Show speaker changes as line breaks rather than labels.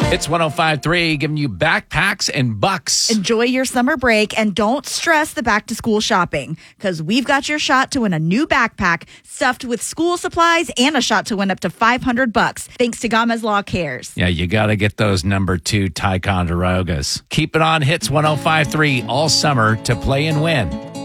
It's 105.3, giving you backpacks and bucks.
Enjoy your summer break and don't stress the back-to-school shopping because we've got your shot to win a new backpack stuffed with school supplies and a shot to win up to $500 thanks to Gamez Law Cares.
Yeah, you got to get those number 2 Ticonderogas. Keep it on Hits 105.3 all summer to play and win.